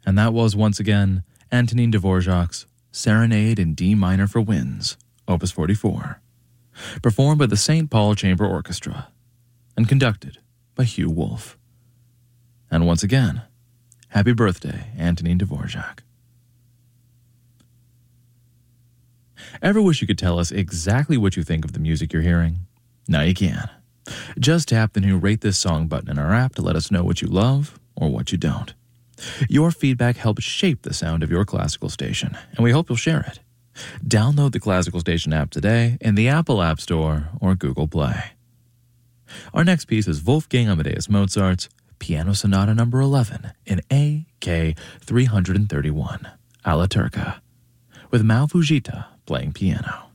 And that was, once again, Antonin Dvorak's Serenade in D minor for Winds, Opus 44, performed by the St. Paul Chamber Orchestra and conducted by Hugh Wolf. And once again, happy birthday, Antonin Dvorak. Ever wish you could tell us exactly what you think of the music you're hearing? Now you can. Just tap the new Rate This Song button in our app to let us know what you love or what you don't. Your feedback helps shape the sound of your classical station, and we hope you'll share it. Download the Classical Station app today in the Apple App Store or Google Play. Our next piece is Wolfgang Amadeus Mozart's Piano Sonata No. 11 in A.K. 331, alla turca, with Mal Fujita playing piano.